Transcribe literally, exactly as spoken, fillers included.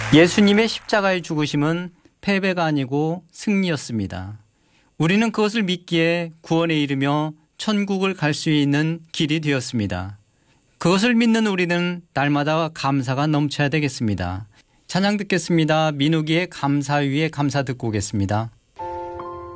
예수님의 십자가의 죽으심은 패배가 아니고 승리였습니다. 우리는 그것을 믿기에 구원에 이르며 천국을 갈 수 있는 길이 되었습니다. 그것을 믿는 우리는 날마다 감사가 넘쳐야 되겠습니다. 찬양 듣겠습니다. 민우기의 감사 위에 감사 듣고 오겠습니다.